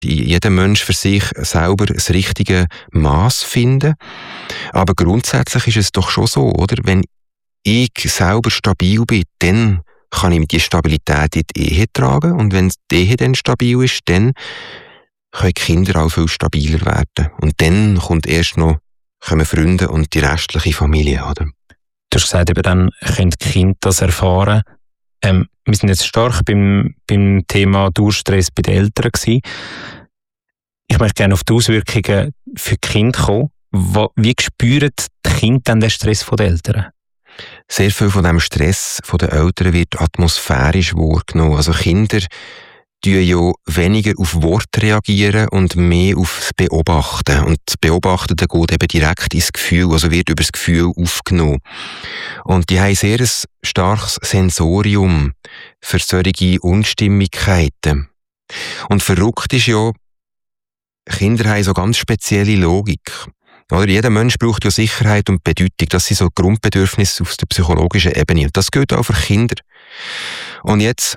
jeder Mensch für sich selber das richtige Maß finden. Aber grundsätzlich ist es doch schon so, oder? Wenn ich selber stabil bin, dann kann ich die Stabilität in die Ehe tragen. Und wenn die Ehe dann stabil ist, dann können die Kinder auch viel stabiler werden. Und dann kommen Freunde und die restliche Familie, oder? Du hast gesagt, eben dann können die Kinder das erfahren. Wir sind jetzt stark beim Thema Dauerstress bei den Eltern gewesen. Ich möchte gerne auf die Auswirkungen für die Kinder kommen. Wie spüren die Kinder dann den Stress der Eltern? Sehr viel von dem Stress der Eltern wird atmosphärisch wahrgenommen. Also Kinder reagieren ja weniger auf Worte reagieren und mehr aufs Beobachten. Und das Beobachten geht eben direkt ins Gefühl, also wird über das Gefühl aufgenommen. Und die haben sehr ein starkes Sensorium für solche Unstimmigkeiten. Und verrückt ist ja, Kinder haben so ganz spezielle Logik. Oder jeder Mensch braucht ja Sicherheit und Bedeutung. Das sind so Grundbedürfnisse auf der psychologischen Ebene. Und das gilt auch für Kinder. Und jetzt,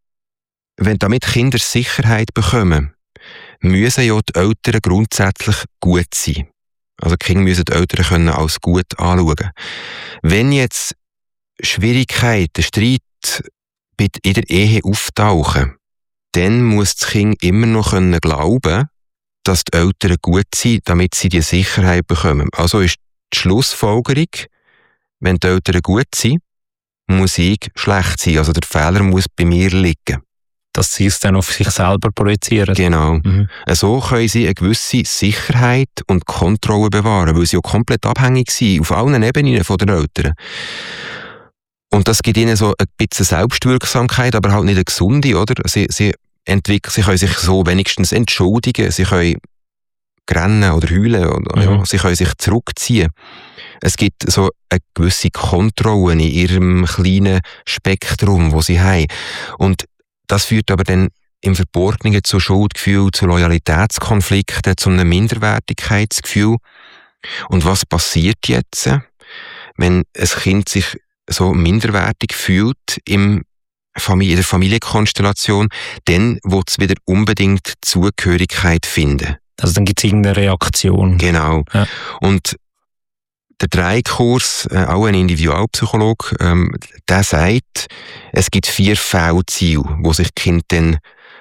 damit Kinder Sicherheit bekommen, müssen ja die Eltern grundsätzlich gut sein. Also die Kinder müssen die Eltern können als gut anschauen. Wenn jetzt Schwierigkeiten, Streit in der Ehe auftauchen, dann muss das Kind immer noch glauben, dass die Eltern gut sind, damit sie die Sicherheit bekommen. Also ist die Schlussfolgerung, wenn die Eltern gut sind, muss ich schlecht sein. Also der Fehler muss bei mir liegen. Dass sie es dann auf sich selber projizieren. Genau. So können sie eine gewisse Sicherheit und Kontrolle bewahren, weil sie auch komplett abhängig sind, auf allen Ebenen von den Eltern. Und das gibt ihnen so ein bisschen Selbstwirksamkeit, aber halt nicht eine gesunde, oder? Sie können sich so wenigstens entschuldigen, sie können rennen oder heulen, oder, sie können sich zurückziehen. Es gibt so eine gewisse Kontrolle in ihrem kleinen Spektrum, das sie haben. Und das führt aber dann im Verborgenen zu Schuldgefühl, zu Loyalitätskonflikten, zu einem Minderwertigkeitsgefühl. Und was passiert jetzt, wenn ein Kind sich so minderwertig fühlt in der Familienkonstellation, dann will es wieder unbedingt Zugehörigkeit finden. Also dann gibt es irgendeine Reaktion. Genau. Ja. Und der Dreikurs, auch ein Individualpsychologe, der sagt, es gibt 4 Fehlziele, wo sich die Kinder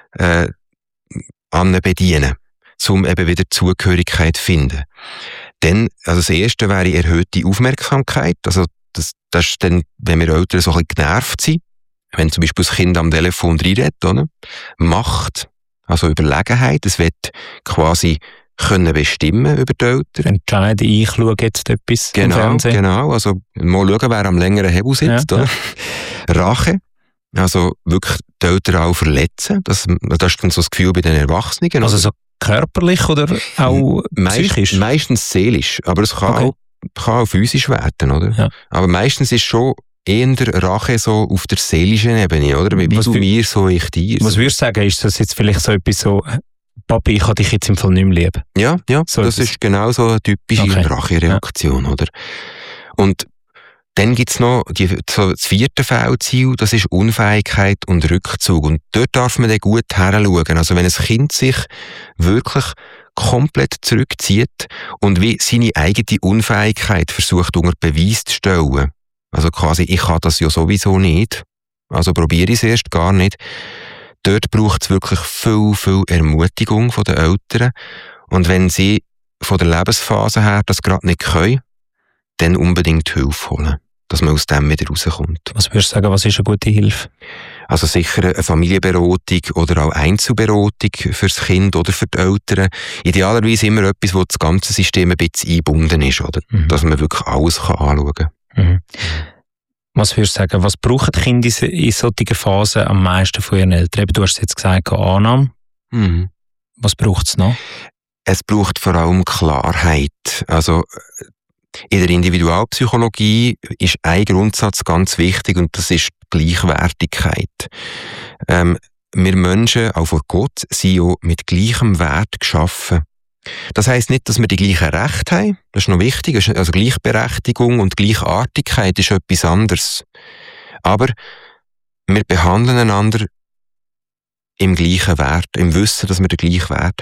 dann bedienen, um eben wieder Zugehörigkeit zu finden. Dann, also das erste wäre erhöhte Aufmerksamkeit. Also das ist dann, wenn wir Eltern so ein bisschen genervt sind, wenn zum Beispiel das Kind am Telefon reinredet, oder? Macht, also Überlegenheit, es wird quasi können bestimmen über die Eltern. Entscheiden, ich schaue jetzt etwas im Fernsehen. Genau, also mal schauen, wer am längeren Hebel sitzt. Ja, oder? Ja. Rache, also wirklich die Eltern auch verletzen, das ist dann so das Gefühl bei den Erwachsenen. Also so körperlich oder auch psychisch? Meistens seelisch, aber es kann auch physisch werden, oder? Ja. Aber meistens ist schon eher Rache so auf der seelischen Ebene, oder? Wie du mir, so ich dir. Was würdest du sagen, ist das jetzt vielleicht so etwas so, Papi, ich habe dich jetzt im Fall nicht mehr lieb? Ja, so das ist genau so eine typische Rachereaktion, oder? Und dann gibt's noch das 4. Fehlziel, das ist Unfähigkeit und Rückzug. Und dort darf man dann gut heranschauen. Also wenn ein Kind sich wirklich komplett zurückzieht und wie seine eigene Unfähigkeit versucht unter Beweis zu stellen, also quasi, ich kann das ja sowieso nicht, also probiere ich es erst gar nicht. Dort braucht es wirklich viel, viel Ermutigung von den Eltern. Und wenn sie von der Lebensphase her das gerade nicht können, dann unbedingt Hilfe holen, dass man aus dem wieder rauskommt. Was würdest du sagen, was ist eine gute Hilfe? Also sicher eine Familienberatung oder auch Einzelberatung fürs Kind oder für die Eltern. Idealerweise immer etwas, wo das ganze System ein bisschen eingebunden ist, oder? Dass man wirklich alles anschauen kann. Was würdest du sagen, was brauchen die Kinder in solchen Phasen am meisten von ihren Eltern? Du hast jetzt gesagt, Annahme. Was braucht es noch? Es braucht vor allem Klarheit. Also in der Individualpsychologie ist ein Grundsatz ganz wichtig und das ist die Gleichwertigkeit. Wir Menschen, auch vor Gott, sind ja mit gleichem Wert geschaffen. Das heisst nicht, dass wir die gleichen Rechte haben. Das ist noch wichtig. Also Gleichberechtigung und Gleichartigkeit ist etwas anderes. Aber wir behandeln einander im gleichen Wert, im Wissen, dass wir den gleichen Wert